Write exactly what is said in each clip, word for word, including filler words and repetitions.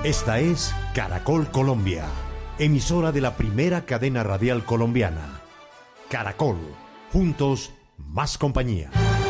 Esta es Caracol Colombia, emisora de la primera cadena radial colombiana. Caracol, juntos, más compañía.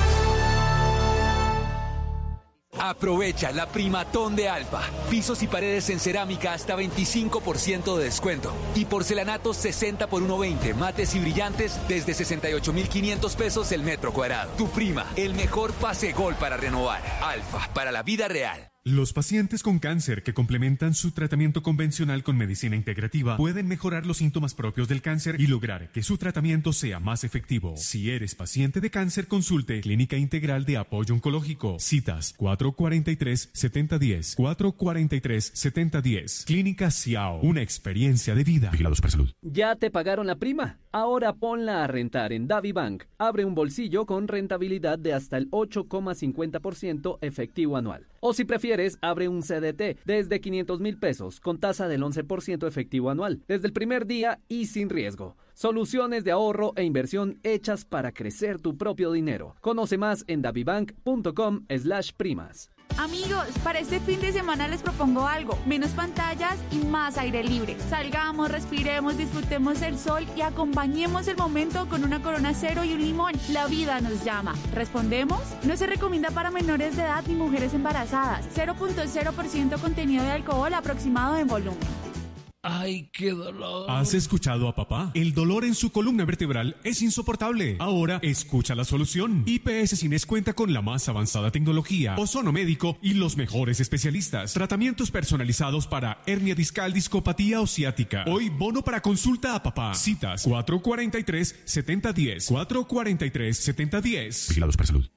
Aprovecha la primatón de Alfa. Pisos y paredes en cerámica hasta veinticinco por ciento de descuento. Y porcelanatos sesenta por uno veinte, mates y brillantes desde sesenta y ocho mil quinientos pesos el metro cuadrado. Tu prima, el mejor pase gol para renovar. Alfa, para la vida real. Los pacientes con cáncer que complementan su tratamiento convencional con medicina integrativa pueden mejorar los síntomas propios del cáncer y lograr que su tratamiento sea más efectivo. Si eres paciente de cáncer, consulte Clínica Integral de Apoyo Oncológico. Citas cuatro cuatro tres, siete cero uno cero, cuatro cuatro tres, siete cero uno cero. Clínica Ciao, una experiencia de vida. Vigilados por salud. ¿Ya te pagaron la prima? Ahora ponla a rentar en DaviBank. Abre un bolsillo con rentabilidad de hasta el ocho coma cincuenta por ciento efectivo anual. O si prefieres, abre un C D T desde quinientos mil pesos con tasa del once por ciento efectivo anual, desde el primer día y sin riesgo. Soluciones de ahorro e inversión hechas para crecer tu propio dinero. Conoce más en davibank.com slash primas. Amigos, para este fin de semana les propongo algo: menos pantallas y más aire libre. Salgamos, respiremos, disfrutemos el sol y acompañemos el momento con una Corona Cero y un limón. La vida nos llama. ¿Respondemos? No se recomienda para menores de edad ni mujeres embarazadas. cero punto cero por ciento contenido de alcohol aproximado en volumen. ¡Ay, qué dolor! ¿Has escuchado a papá? El dolor en su columna vertebral es insoportable. Ahora escucha la solución. I P S Cines cuenta con la más avanzada tecnología, ozono médico y los mejores especialistas. Tratamientos personalizados para hernia discal, discopatía o ciática. Hoy bono para consulta a papá. Citas cuatro cuatro tres, siete cero uno cero, cuatro cuatro tres, siete cero uno cero. Vigilados por salud.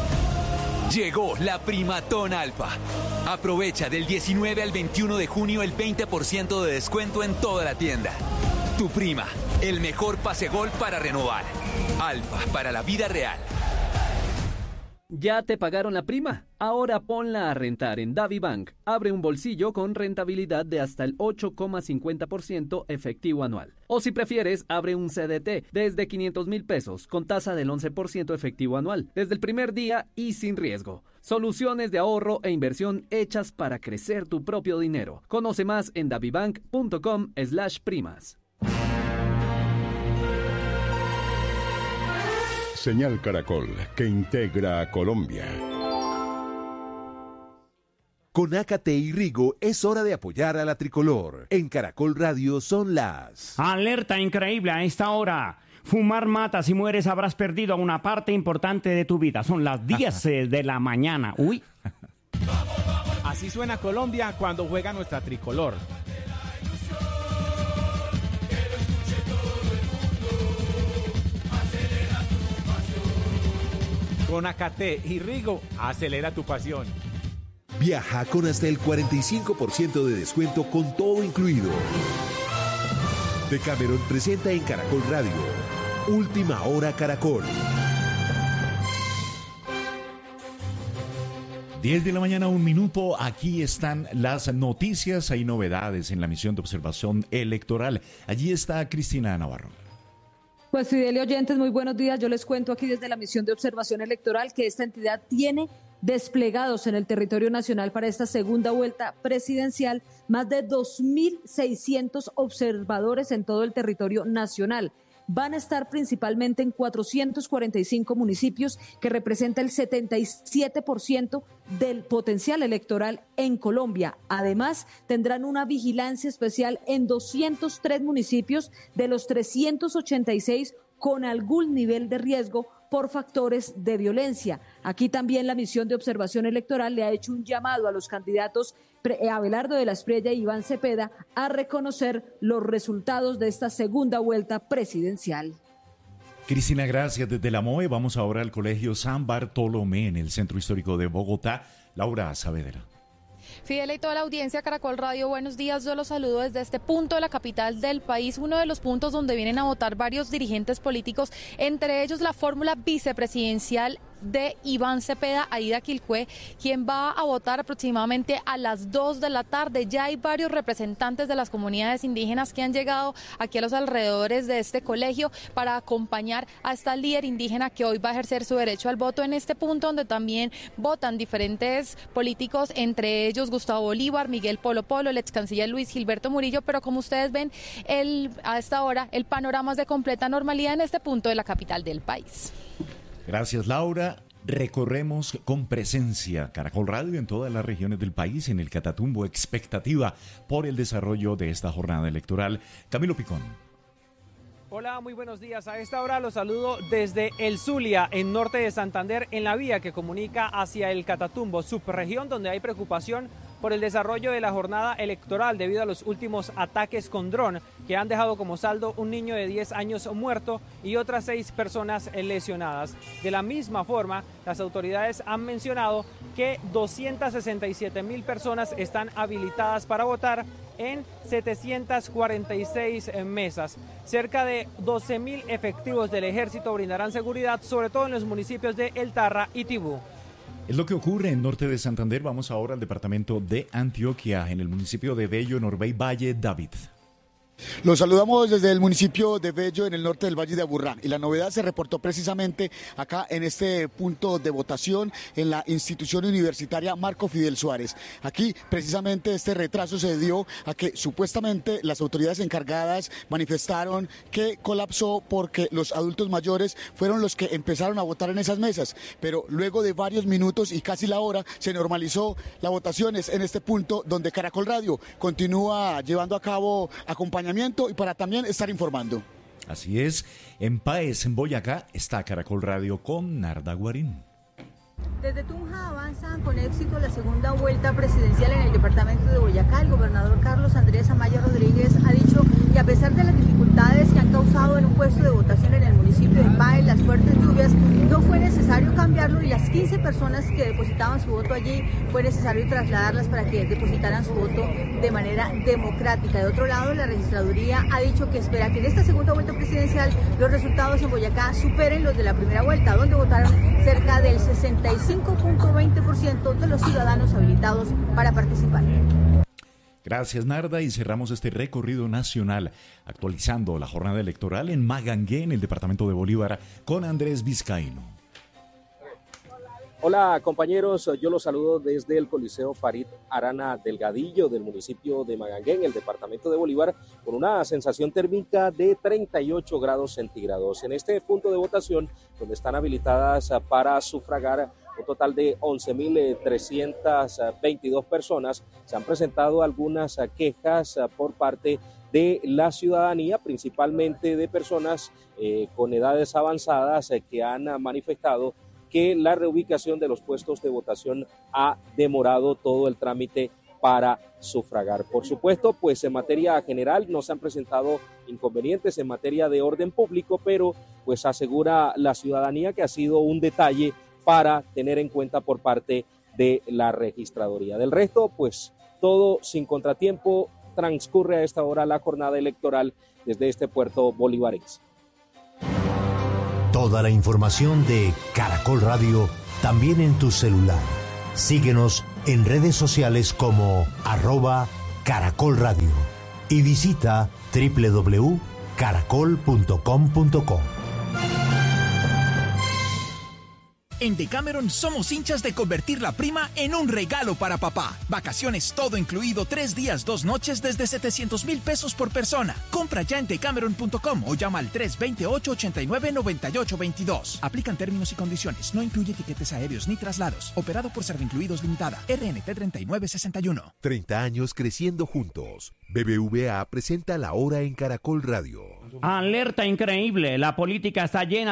Llegó la primatón Alfa. Aprovecha del diecinueve al veintiuno de junio el veinte por ciento de descuento en toda la tienda. Tu prima, el mejor pase gol para renovar. Alfa, para la vida real. ¿Ya te pagaron la prima? Ahora ponla a rentar en DaviBank. Abre un bolsillo con rentabilidad de hasta el ocho coma cincuenta por ciento efectivo anual. O si prefieres, abre un C D T desde quinientos mil pesos con tasa del once por ciento efectivo anual, desde el primer día y sin riesgo. Soluciones de ahorro e inversión hechas para crecer tu propio dinero. Conoce más en davibank.com slash primas. Señal Caracol, que integra a Colombia. Con Ácate y Rigo es hora de apoyar a la tricolor. En Caracol Radio son las... Alerta increíble a esta hora. Fumar mata, si mueres habrás perdido una parte importante de tu vida. Son las diez de la mañana. Uy. Así suena Colombia cuando juega nuestra tricolor. Con Ácate y Rigo, acelera tu pasión. Viaja con hasta el cuarenta y cinco por ciento de descuento con todo incluido. Decameron presenta en Caracol Radio Última Hora Caracol. diez de la mañana, un minuto. Aquí están las noticias. Hay novedades en la misión de observación electoral. Allí está Cristina Navarro. Pues Fidel y oyentes, muy buenos días. Yo les cuento aquí desde la misión de observación electoral que esta entidad tiene desplegados en el territorio nacional para esta segunda vuelta presidencial más de dos mil seiscientos observadores en todo el territorio nacional. Van a estar principalmente en cuatrocientos cuarenta y cinco municipios, que representa el setenta y siete por ciento del potencial electoral en Colombia. Además, tendrán una vigilancia especial en doscientos tres municipios de los trescientos ochenta y seis con algún nivel de riesgo por factores de violencia. Aquí también la misión de observación electoral le ha hecho un llamado a los candidatos Abelardo de la Espriella y Iván Cepeda a reconocer los resultados de esta segunda vuelta presidencial. Cristina, gracias. Desde la M O E vamos ahora al Colegio San Bartolomé en el Centro Histórico de Bogotá. Laura Saavedra. Fidel y toda la audiencia Caracol Radio, buenos días. Yo los saludo desde este punto de la capital del país, uno de los puntos donde vienen a votar varios dirigentes políticos, entre ellos la fórmula vicepresidencial de Iván Cepeda, Aida Quilcué, quien va a votar aproximadamente a las dos de la tarde. Ya hay varios representantes de las comunidades indígenas que han llegado aquí a los alrededores de este colegio para acompañar a esta líder indígena que hoy va a ejercer su derecho al voto en este punto, donde también votan diferentes políticos, entre ellos Gustavo Bolívar, Miguel Polo Polo, el ex canciller Luis Gilberto Murillo, pero como ustedes ven, el, a esta hora el panorama es de completa normalidad en este punto de la capital del país. Gracias, Laura. Recorremos con presencia Caracol Radio en todas las regiones del país, en el Catatumbo, expectativa por el desarrollo de esta jornada electoral. Camilo Picón. Hola, muy buenos días. A esta hora los saludo desde El Zulia, en norte de Santander, en la vía que comunica hacia el Catatumbo, subregión donde hay preocupación por el desarrollo de la jornada electoral debido a los últimos ataques con dron que han dejado como saldo un niño de diez años muerto y otras seis personas lesionadas. De la misma forma, las autoridades han mencionado que doscientas sesenta y siete mil personas están habilitadas para votar en setecientas cuarenta y seis mesas. Cerca de doce mil efectivos del ejército brindarán seguridad, sobre todo en los municipios de El Tarra y Tibú. Es lo que ocurre en norte de Santander. Vamos ahora al departamento de Antioquia, en el municipio de Bello, en Orbey Valle. David. Los saludamos desde el municipio de Bello, en el norte del Valle de Aburrá, y la novedad se reportó precisamente acá en este punto de votación en la institución universitaria Marco Fidel Suárez. Aquí precisamente este retraso se dio a que supuestamente las autoridades encargadas manifestaron que colapsó porque los adultos mayores fueron los que empezaron a votar en esas mesas, pero luego de varios minutos y casi la hora se normalizó la votación en este punto donde Caracol Radio continúa llevando a cabo acompañamiento y para también estar informando. Así es, en Páez, en Boyacá, está Caracol Radio con Narda Guarín. Desde Tunja avanzan con éxito la segunda vuelta presidencial en el departamento de Boyacá. El gobernador Carlos Andrés Amaya Rodríguez ha dicho que a pesar de las dificultades que han causado en un puesto de votación en el municipio de Páez las fuertes lluvias, no fue necesario cambiarlo y las quince personas que depositaban su voto allí fue necesario trasladarlas para que depositaran su voto de manera democrática. De otro lado, la registraduría ha dicho que espera que en esta segunda vuelta presidencial los resultados en Boyacá superen los de la primera vuelta, donde votaron cerca del sesenta y cinco punto veinte por ciento de los ciudadanos habilitados para participar. Gracias, Narda, y cerramos este recorrido nacional actualizando la jornada electoral en Magangué, en el departamento de Bolívar, con Andrés Vizcaíno. Hola compañeros, yo los saludo desde el Coliseo Farid Arana Delgadillo del municipio de Magangué, en el departamento de Bolívar, con una sensación térmica de treinta y ocho grados centígrados. En este punto de votación, donde están habilitadas para sufragar un total de once mil trescientas veintidós personas, se han presentado algunas quejas por parte de la ciudadanía, principalmente de personas eh, con edades avanzadas eh, que han manifestado que la reubicación de los puestos de votación ha demorado todo el trámite para sufragar. Por supuesto, pues en materia general no se han presentado inconvenientes en materia de orden público, pero pues asegura la ciudadanía que ha sido un detalle para tener en cuenta por parte de la registraduría. Del resto, pues todo sin contratiempo. Transcurre a esta hora la jornada electoral desde este puerto bolivarense. Toda la información de Caracol Radio también en tu celular. Síguenos en redes sociales como arroba Caracol Radio y visita doble u doble u doble u punto caracol punto com punto co. En Decameron somos hinchas de convertir la prima en un regalo para papá. Vacaciones todo incluido, tres días, dos noches desde setecientos mil pesos por persona. Compra ya en decameron punto com o llama al tres dos ocho, ocho nueve, nueve ocho dos dos. Aplican términos y condiciones. No incluye tiquetes aéreos ni traslados. Operado por Servincluidos Limitada. R N T treinta y nueve sesenta y uno. treinta años creciendo juntos. B B V A presenta La Hora en Caracol Radio. Alerta increíble. La política está llena